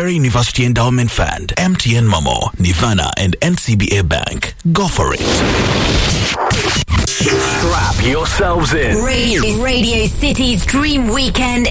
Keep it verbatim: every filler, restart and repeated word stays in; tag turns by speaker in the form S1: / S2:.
S1: Makerere University Endowment Fund, M T N Momo, Nirvana, and N C B A Bank. Go for it.
S2: Strap yourselves in.
S3: Radio, Radio City's Dream Weekend